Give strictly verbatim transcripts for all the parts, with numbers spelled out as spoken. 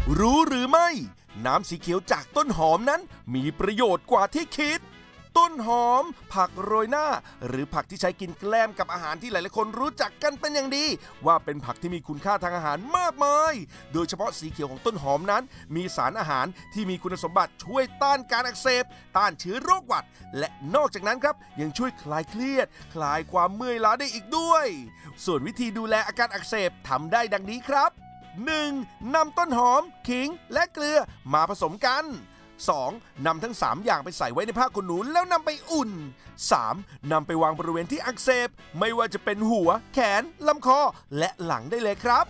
รู้หรือไม่น้ำสีเขียวจากต้นหอมนั้นมีประโยชน์กว่าที่คิดต้นหอมผักโรยหน้าหรือผักที่ใช้กินแกล้มกับอาหารที่หลายๆคนรู้จักกันเป็นอย่างดีว่าเป็นผักที่มีคุณค่าทางอาหารมากมายโดยเฉพาะสีเขียวของต้นหอมนั้นมีสารอาหารที่มีคุณสมบัติช่วยต้านการอักเสบต้านเชื้อโรคหวัดและนอกจากนั้นครับยังช่วยคลายเครียดคลายความเมื่อยล้าได้อีกด้วยส่วนวิธีดูแลอาการอักเสบทำได้ดังนี้ครับ หนึ่ง. นำต้นหอมขิงและเกลือมาผสมกัน สอง. นำทั้งสามอย่างไปใส่ไว้ในผ้าขนหนูแล้วนำไปอุ่น สาม. นำไปวางบริเวณที่อักเสบไม่ว่าจะเป็นหัวแขนลำคอและหลังได้เลยครับ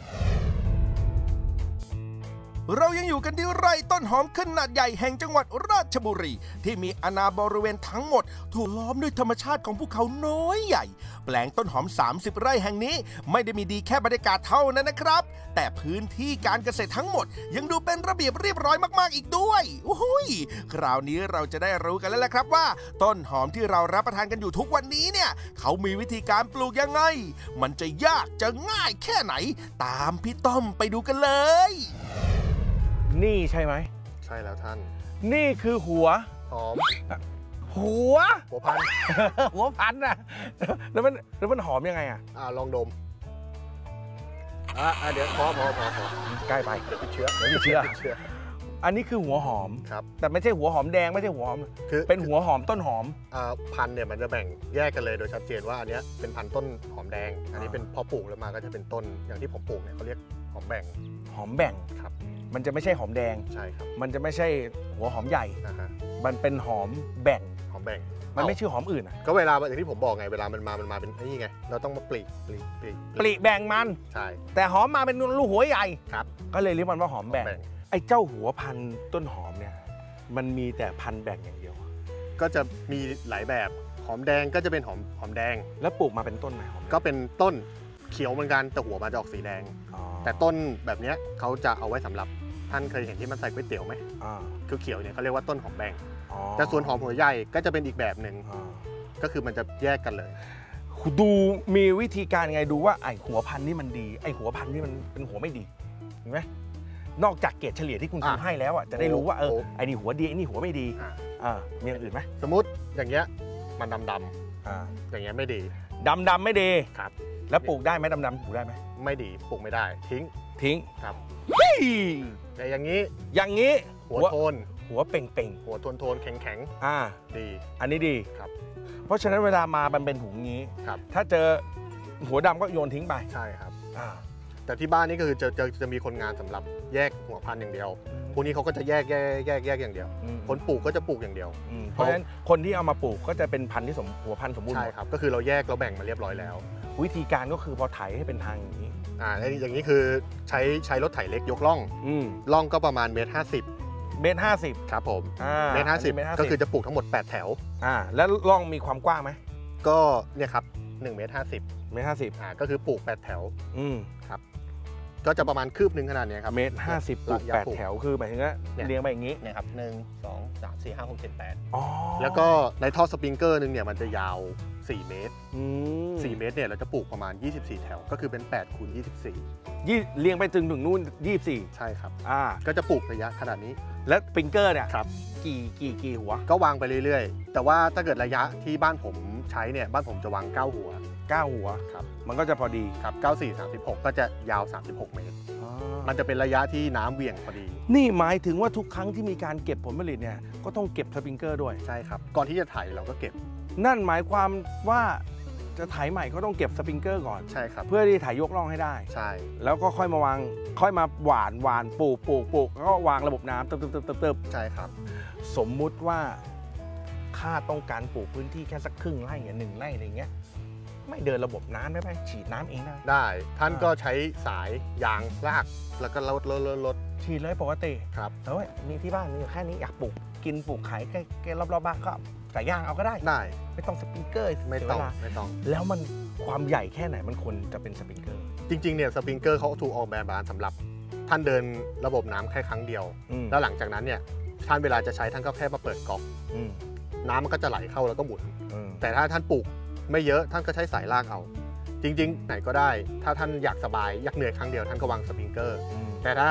เรายังอยู่กันที่ไร่ต้นหอมขนาดใหญ่แห่งจังหวัดราชบุรีที่มีอาณาบริเวณทั้งหมดถูกล้อมด้วยธรรมชาติของภูเขาน้อยใหญ่แปลงต้นหอมสามสิบไร่แห่งนี้ไม่ได้มีดีแค่บรรยากาศเท่านั้นนะครับแต่พื้นที่การเกษตรทั้งหมดยังดูเป็นระเบียบเรียบร้อยมากๆอีกด้วยโอ้โหคราวนี้เราจะได้รู้กันแล้วแหละครับว่าต้นหอมที่เรารับประทานกันอยู่ทุกวันนี้เนี่ยเขามีวิธีการปลูกยังไงมันจะยากจะง่ายแค่ไหนตามพี่ต้อมไปดูกันเลยนี่ใช่ไหมใช่แล้วท่านนี่คือหัวหอมหัวหัวพันหัวพันนะแล้วมันแล้วมันหอมยังไงอ่ะอ่าลองดมอ่าเดี๋ยวพอพอพอพอใกล้ไปเดี๋ยวติดเชื้อเดี๋ยวติดเชื้ออันนี้คือหัวหอมครับแต่ไม่ใช่หัวหอมแดงไม่ใช่หัวหอมคือเป็นหัวหอมต้นหอมอ่าพันเนี่ยมันจะแบ่งแยกกันเลยโดยชัดเจนว่าอันนี้เป็นพันต้นหอมแดงอันนี้เป็นพอปลูกแล้วมาก็จะเป็นต้นอย่างที่ผมปลูกเนี่ยเขาเรียกหอมแบ่งหอมแบ่งครับมันจะไม่ใช่หอมแดงใช่ครับมันจะไม่ใช่หัวหอมใหญ่มันเป็นหอมแบ่งหอมแบ่งมันไม่ชื่อหอมอื่นอ่ะก็เวลาอย่างที่ผมบอกไงเวลามันมามันมาเป็นนี่ไงเราต้องมาปลีกปลีกปลีกปลีแบ่งมันใช่แต่หอมมาเป็นลูกหัวใหญ่ครับก็เลยเรียกมันว่าหอมแบ่งไอ้เจ้าหัวพันต้นหอมเนี่ยมันมีแต่พันแบ่งอย่างเดียวก็จะมีหลายแบบหอมแดงก็จะเป็นหอมหอมแดงแล้วปลูกมาเป็นต้นไหมก็เป็นต้นเขียวเหมือนกันแต่หัวมันจะออกสีแดงแต่ต้นแบบนี้เขาจะเอาไว้สำหรับท่านเคยเห็นที่มันใส่ก๋วยเตี๋ยวไหมคือเขียวเนี่ยเขาเรียกว่าต้นหอมแบ่งแต่ส่วนหอมหัวใหญ่ก็จะเป็นอีกแบบหนึ่งก็คือมันจะแยกกันเลยดูมีวิธีการไงดูว่าไอ้หัวพันธุ์นี่มันดีไอ้หัวพันธุ์นี่มันเป็นหัวไม่ดีเห็นไหมนอกจากเกรดเฉลี่ยที่คุณครูให้แล้วอ่ะจะได้รู้ว่าเออไอ้นี่หัวดีไอ้นี่หัวไม่ดีอ่ามีอย่างอื่นไหมสมมติอย่างเงี้ยมันดำดำอ่าอย่างเงี้ยไม่ดีดำดำไม่ดีครับแล้วปลูกได้ไหมดำดำปลูกได้ไหมไม่ดีปลูกไม่ได้ทิ้งทิ้งครับแต่อย่างนี้อย่างนี้หัวโทนหัวเป่งเป่งหัวโทนโทนแข็งแข็งอ่าดีอันนี้ดีครับเพราะฉะนั้นเวลามามันเป็นถุงนี้ครับถ้าเจอหัวดำก็โยนทิ้งไปใช่ครับอ่าแต่ที่บ้านนี่ก็คือจะจะจะมีคนงานสำหรับแยกหัวพันธุ์อย่างเดียวพวกนี้เขาก็จะแยกแยกแยกแยกอย่างเดียวคนปลูกก็จะปลูกอย่างเดียวเพราะฉะนั้นคนที่เอามาปลูกก็จะเป็นพันธุ์ที่สมหัวพันธุ์สมบูรณ์ใช่ครับก็คือเราแยกเราแบ่งมาเรียบร้อยแล้ววิธีการก็คือพอไถให้เป็นทางอย่างนี้อ่าอย่างนี้คือใช้ใช้รถไถเล็กยกล่องล่องก็ประมาณเมตรห้าสิบเมตรห้าสิบครับผมเมตรห้าสิบก็คือจะปลูกทั้งหมดแปดแถวอ่าแล้วล่องมีความกว้างไหมก็เนี่ยครับหนึ่งเมตรห้าสิบเมตรห้าสิบอ่าก็คือปลูกแปดแถวอืมครับก็จะประมาณคืบหนึ่งขนาดนี้ครับเมตรห้าสิบปลูกแปดแถวคือหมายถึงว่าเรียงไปอย่างนี้เนี่ยครับหนึ่งสองสามสี่ห้าหกเจ็ดแปดแล้วก็ในท่อสปริงเกอร์นึงเนี่ยมันจะยาวสี่เมตรสี่เมตรเนี่ยเราจะปลูกประมาณยี่สิบสี่แถวก็คือเป็นแปดคูณยี่สิบสี่ยี่เรียงไปถึงถึงนู่นยี่สิบสี่ใช่ครับอ่าก็จะปลูกระยะขนาดนี้แล้วสปริงเกอร์เนี่ยครับกี่กี่กี่หัวก็วางไปเรื่อยๆแต่ว่าถ้าเกิดระยะที่บ้านผมใช้เนี่ยบ้านผมจะวางเก้าหัวเก้าหัวครับมันก็จะพอดีครับเก้า สี่ สามสิบหกก็จะยาวสามสิบหกเมตรมันจะเป็นระยะที่น้ำเหวี่ยงพอดีนี่หมายถึงว่าทุกครั้งที่มีการเก็บผลผลิตเนี่ยก็ต้องเก็บสปริงเกอร์ด้วยใช่ครับก่อนที่จะไถเราก็เก็บนั่นหมายความว่าจะไถใหม่ก็ต้องเก็บสปริงเกอร์ก่อนใช่ครับเพื่อที่ไถยกล่องให้ได้ใช่แล้วก็ค่อยมาวางค่อยมาหวานหวานปลูกปลูกปลูกแล้วก็วางระบบน้ำเติมเติมเติมเติมใช่ครับสมมุติว่าข้าต้องการปลูกพื้นที่แค่สักครึ่งไร่หนึ่งไร่อะไรเงี้ยไม่เดินระบบน้ำได้ไหมฉีดน้ำเองได้ได้ท่านก็ใช้สายยางลากแล้วก็ลดลดลดลดฉีดเลยปกติครับแต่ว่ามีที่บ้านมีแค่นี้อยากปลูกกินปลูกขายแค่รอบๆบ้านก็สายยางเอาก็ได้ได้ไม่ต้องสปริงเกอร์ไม่ต้องไม่ต้องแล้วมันความใหญ่แค่ไหนมันควรจะเป็นสปริงเกอร์จริงๆเนี่ยสปริงเกอร์เขาถูกออกแบบมาสำหรับท่านเดินระบบน้ำแค่ครั้งเดียวแล้วหลังจากนั้นเนี่ยท่านเวลาจะใช้ท่านก็แค่มาเปิดก๊อกน้ำมันก็จะไหลเข้าแล้วก็หมุนแต่ถ้าท่านปลูกไม่เยอะท่านก็ใช้สายลากเอาจริงๆไหนก็ได้ถ้าท่านอยากสบายอยากเหนื่อยครั้งเดียวท่านก็วางสปริงเกอร์แต่ถ้า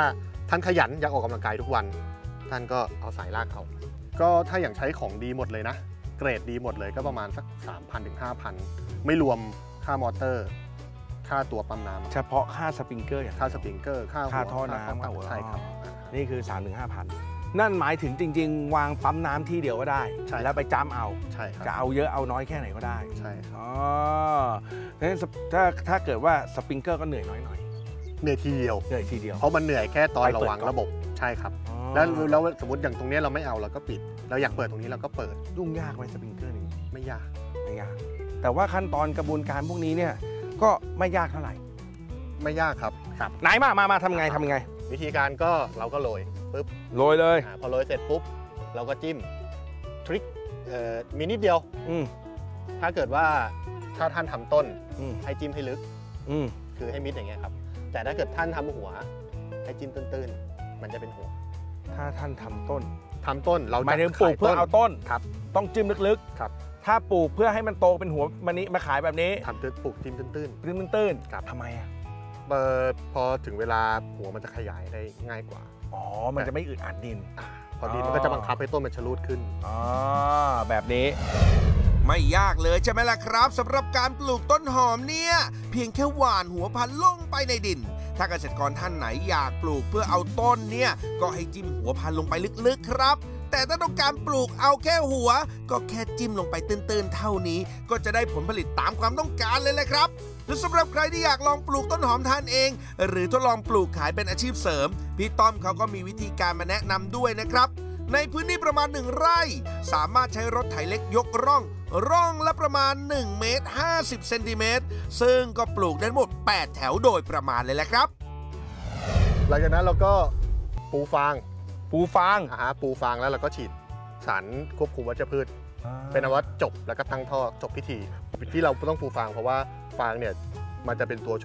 ท่านขยันอยากออกกำลังกายทุกวันท่านก็เอาสายลากเอาก็ถ้าอย่างใช้ของดีหมดเลยนะเกรดดีหมดเลยก็ประมาณสัก สามพัน ถึง ห้าพัน ไม่รวมค่ามอเตอร์ค่าตัวปั๊มน้ำเฉพาะค่าสปริงเกอร์อย่างค่าสปริงเกอร์ค่าค่าท่อน้ำค่าใช่ครับนี่คือ สามถึงห้าพัน นั่นหมายถึงจริงๆ วางปั๊มน้ำที่เดียวก็ได้แล้วไปจ้ำเอาใช่ครับจะเอาเยอะเอาน้อยแค่ไหนก็ได้ใช่ครับอ๋องั้นถ้าถ้าเกิดว่าสปริงเกอร์ก็เหนื่อยน้อยหน่อยเหนื่อยทีเดียวเหนื่อยทีเดียวเพราะมันเหนื่อยแค่ตอนระวังระบบใช่ครับแล้วแล้วสมมติอย่างตรงนี้เราไม่เอาเราก็ปิดเราอยากเปิดตรงนี้เราก็เปิดยุ่งยากไหมสปริงเกอร์นี่ไม่ยากไม่ยากแต่ว่าขั้นตอนกระบวนการพวกนี้เนี่ยก็ไม่ยากเท่าไหร่ไม่ยากครับครับไหนมามามาทำไงทำไงวิธีการก็เราก็โรยปุ๊บโรยเลยพอโรยเสร็จปุ๊บเราก็จิ้มทริคมีนิดเดียวถ้าเกิดว่าถ้าท่านทำต้นให้จิ้มให้ลึกคือให้มิดอย่างเงี้ยครับแต่ถ้าเกิดท่านทำหัวให้จิ้มตื้นๆมันจะเป็นหัวถ้าท่านทำต้นทำต้นเราหมายถึงปลูกเพื่อเอาต้นครับต้องจิ้มลึกๆครับถ้าปลูกเพื่อให้มันโตเป็นหัวมันนี้มาขายแบบนี้ทำตื้นปลูกจิ้มตื้นๆตื้นๆครับทำไมอ่ะพอถึงเวลาหัวมันจะขยายได้ง่ายกว่าอ๋อมันจะไม่อึดอัดดินพอดินมันก็จะบังคับให้ต้นมันชะลูดขึ้นอ๋อแบบนี้ไม่ยากเลยใช่ไหมล่ะครับสำหรับการปลูกต้นหอมเนี่ยเพียงแค่หว่านหัวพันธุ์ลงไปในดินถ้าเกษตรกรท่านไหนอยากปลูกเพื่อเอาต้นเนี่ยก็ให้จิ้มหัวพันธุ์ลงไปลึกๆครับแต่ถ้าต้องการปลูกเอาแค่หัวก็แค่จิ้มลงไปตื้นๆเท่านี้ก็จะได้ผลผลิตตามความต้องการเลยแหละครับและสำหรับใครที่อยากลองปลูกต้นหอมทานเองหรือทดลองปลูกขายเป็นอาชีพเสริมพี่ต้อมเขาก็มีวิธีการมาแนะนำด้วยนะครับในพื้นที่ประมาณหนึ่งไร่สามารถใช้รถไถเล็กยกร่องร่องละประมาณหนึ่งเมตรห้าสิบเซนติเมตรซึ่งก็ปลูกได้หมดแปดแถวโดยประมาณเลยแหละครับหลังจากนั้นเราก็ปูฟางปูฟางอ่าฮะปูฟางแล้วเราก็ฉีดสารควบคุมวัชพืชเป็นอันว่าจบแล้วก็ตั้งท่อจบพิธีที่เราต้องปูฟางเพราะว่าฟางเนี่ยมันจะเป็นตัว